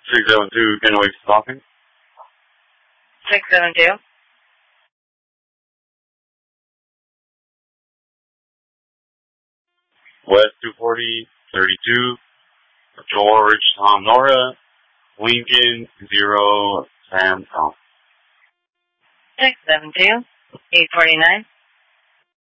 672, Kenway talking. 672. West 240, 32, George, Tom, Nora, Lincoln, 0, Sam, Tom. 672. 849.